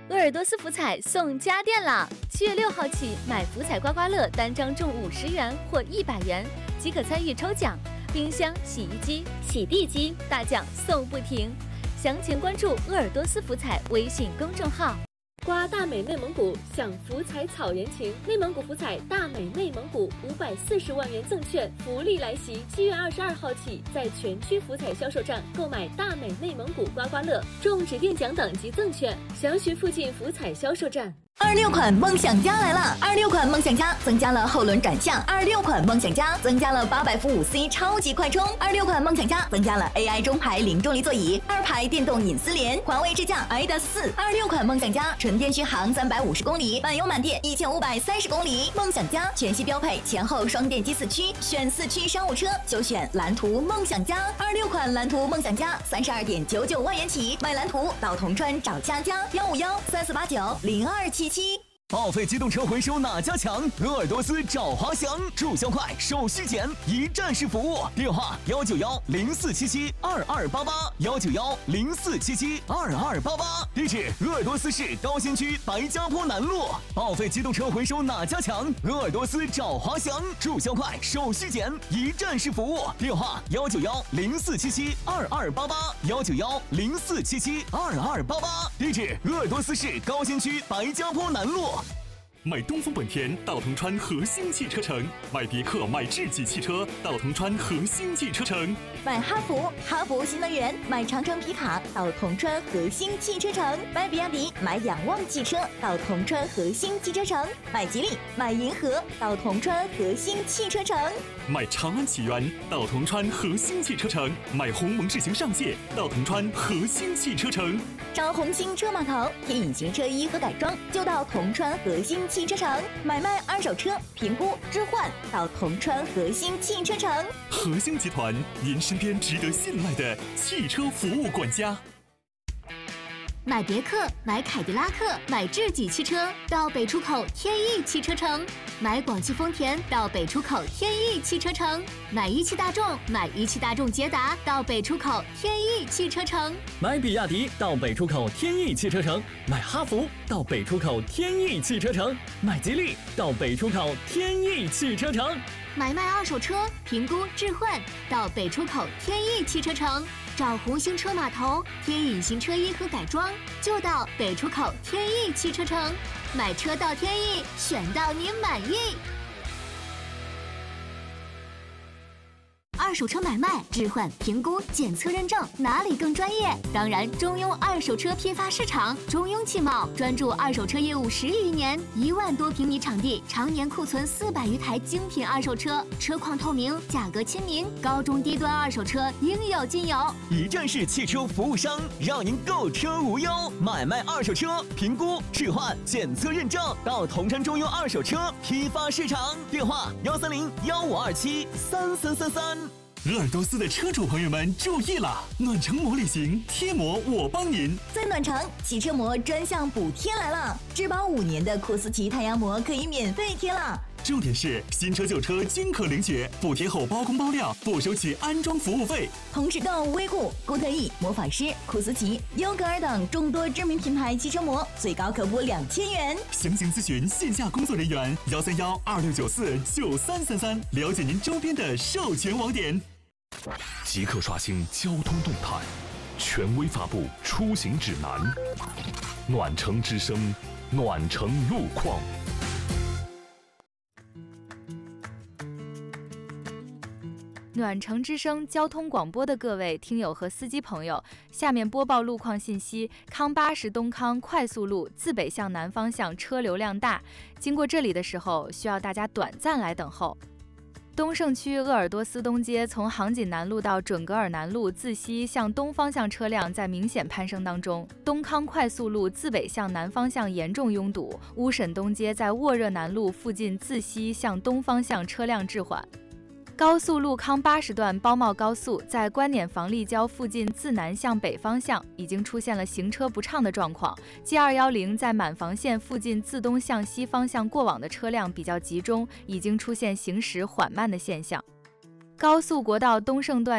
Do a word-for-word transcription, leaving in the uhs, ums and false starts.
鄂尔多斯福彩送家电啦！七月六号起，买福彩刮刮乐单张中五十元或一百元，即可参与抽奖。冰箱、洗衣机、洗地机大奖送不停。详情关注鄂尔多斯福彩微信公众号。刮大美内蒙古，享福彩草原情。内蒙古福彩大美内蒙古五百四十万元赠券福利来袭！七月二十二号起，在全区福彩销售站购买大美内蒙古刮刮乐，中指定奖等及赠券。详询附近福彩销售站。 二六款梦想家来了！二六款梦想家增加了后轮转向，二六款梦想家增加了八百伏五 C 超级快充，二六款梦想家增加了 A I 中排零重力座椅，二排电动隐私联，华为智驾 i D A S 四。二六款梦想家纯电续航三百五十公里，满油满电一千五百三十公里。梦想家全系标配前后双电机四驱，选四驱商务车就选蓝图梦想家。二六款蓝图梦想家三十二点九九万元起，买蓝图到铜川找佳佳，幺五幺三四八九零二七。 报废机动车回收哪家强？鄂尔多斯找华翔，注销快，手续简，一站式服务。电话：幺九幺零四七七二二八八，幺九幺零四七七二二八八。地址：鄂尔多斯市高新区白家坡南路。报废机动车回收哪家强？鄂尔多斯找华翔，注销快，手续简，一站式服务。电话：幺九幺零四七七二二八八，幺九幺零四七七二二八八。地址：鄂尔多斯市高新区白家坡南路。 买东风本田到铜川和兴汽车城，买别克、买智己汽车到铜川和兴汽车城， 买哈弗、哈弗新能源、买长城皮卡到铜川和兴汽车城，买比亚迪、买仰望汽车到铜川和兴汽车城，买吉利、买银河到铜川和兴汽车城， 买长安启源到铜川和兴汽车城，买鸿蒙智行上界到铜川和兴汽车城， 找红星车码头贴隐形车衣和改装就到铜川和兴汽车城，买卖二手车评估置换到铜川和兴汽车城。 和兴集团，您身边值得信赖的汽车服务管家。 买别克、买凯迪拉克、买智己汽车到北出口天翼汽车城，买广汽丰田到北出口天翼汽车城，买一汽大众、买一汽大众捷达到北出口天翼汽车城， 买比亚迪到北出口天翼汽车城，买哈弗到北出口天翼汽车城，买吉利到北出口天翼汽车城， 买卖二手车评估置换到北出口天翼汽车城，找红星车码头贴隐形车衣和改装就到北出口天翼汽车城，买车到天翼，选到您满意。二手车买卖、置换、评估、检测认证，哪里更专业？当然，中庸二手车批发市场，中庸汽贸专注二手车业务十余年，一万多平米场地，常年库存四百余台精品二手车，车况透明，价格亲民，高中低端二手车应有尽有。 一站式汽车服务商，让您购车无忧。买卖二手车，评估、置换、检测认证，到铜川中庸二手车批发市场。电话：幺三零幺五二七三三三三。 鄂尔多斯的车主朋友们注意了，暖城膜旅行贴膜我帮您。 在暖城，汽车膜专项补贴来了，质保五年的库斯奇太阳膜可以免费贴了。 重点是新车旧车均可领取，补贴后包工包料，不收取安装服务费。 同时购威固、固特异、魔法师、库斯奇、优格尔等众多知名品牌汽车膜，最高可补两千元。 详情咨询线下工作人员幺三幺二六九四九三三三，了解您周边的授权网点。 即刻刷新交通动态，权威发布出行指南。暖城之声，暖城路况。 暖城之声交通广播的各位听友和司机朋友，下面播报路况信息。康巴什东康快速路自北向南方向车流量大，经过这里的时候需要大家短暂来等候。东胜区鄂尔多斯东街从杭锦南路到准格尔南路自西向东方向车辆在明显攀升当中，东康快速路自北向南方向严重拥堵，乌沈东街在沃热南路附近自西向东方向车辆滞缓。高速路康八十段包茂高速在观碾房立交附近自南向北方向已经出现了行车不畅的状况， G 二一零在满房线附近自东向西方向过往的车辆比较集中，已经出现行驶缓慢的现象。高速国道东胜段